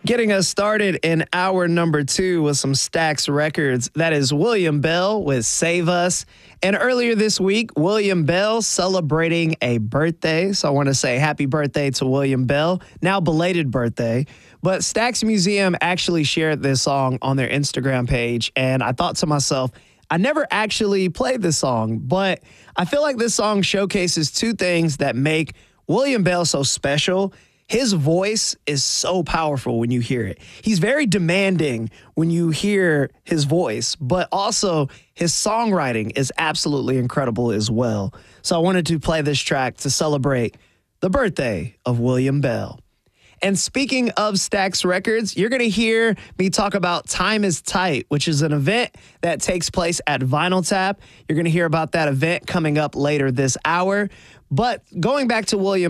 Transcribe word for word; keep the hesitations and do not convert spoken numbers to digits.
Getting us started in hour number two with some Stax Records. That is William Bell with Save Us. And earlier this week, William Bell celebrating a birthday. So I want to say happy birthday to William Bell. Now belated birthday. But Stax Museum actually shared this song on their Instagram page. And I thought to myself, I never actually played this song, but I feel like this song showcases two things that make William Bell so special. His voice is so powerful when you hear it. He's very demanding when you hear his voice, but also his songwriting is absolutely incredible as well. So I wanted to play this track to celebrate the birthday of William Bell. And speaking of Stax Records, you're going to hear me talk about Time is Tight, which is an event that takes place at Vinyl Tap. You're going to hear about that event coming up later this hour. But going back to William